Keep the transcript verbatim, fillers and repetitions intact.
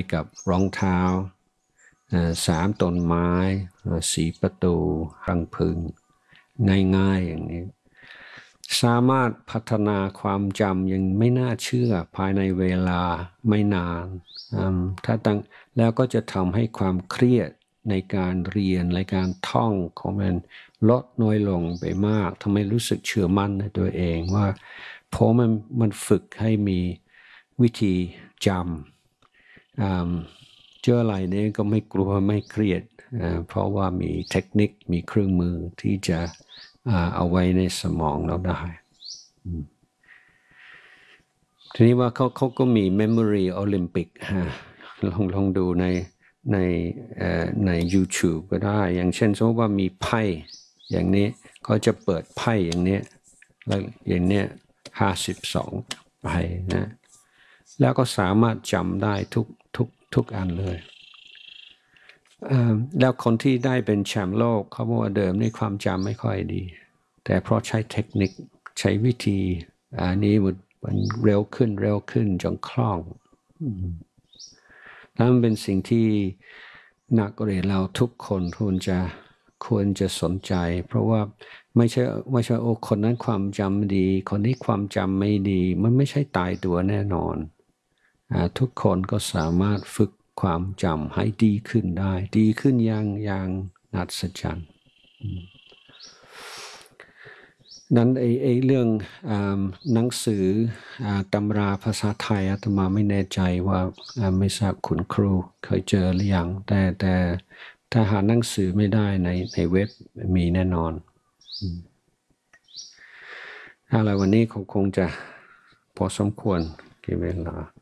กับรองเท้าสามต้นไม้สี่ประตูรังพึ่งง่ายๆอย่างนี้สามารถพัฒนาความจำยังไม่น่าเชื่อภายในเวลาไม่นานถ้าตั้งแล้วก็จะทำให้ความเครียดในการเรียนในการท่องของมันลดน้อยลงไปมากทำให้รู้สึกเชื่อมั่นในตัวเองว่าเพราะมันมันฝึกให้มีวิธีจำเจออะไรนี้ก็ไม่กลัวไม่เครียดเพราะว่ามีเทคนิคมีเครื่องมือที่จะเอาไว้ในสมองเราได้ทีนี้ว่าเขาเขาก็มี Memory Olympic ลองลองดูในในใน YouTube ก็ได้อย่างเช่นสมมติว่ามีไพ่อย่างนี้เขาจะเปิดไพ่อย่างนี้แล้วอย่างนี้ห้าสิบสองไพ่นะแล้วก็สามารถจำได้ทุกทุกทุกอันเลยแล้วคนที่ได้เป็นแชมป์โลกเขาบอกว่าเดิมในความจำไม่ค่อยดีแต่เพราะใช้เทคนิคใช้วิธีอันนี้มันเร็วขึ้นเร็วขึ้นจนคล่องนั่นเป็นสิ่งที่นักเรียนเราทุกคนควรจะควรจะสนใจเพราะว่าไม่ใช่ไม่ใช่โอ้คนนั้นความจำดีคนนี้ความจำไม่ดีมันไม่ใช่ตายตัวแน่นอนทุกคนก็สามารถฝึกความจำให้ดีขึ้นได้ดีขึ้นอย่างอย่างอัศจรรย์นั้นไอ้ไอ้เรื่องหนังสือตำราภาษาไทยอาตมาไม่แน่ใจว่าไม่ทราบคุณครูเคยเจอหรือยังแต่แต่ถ้าหาหนังสือไม่ได้ในในเว็บมีแน่นอนอะไรวันนี้คงคงจะพอสมควรกี่เวลา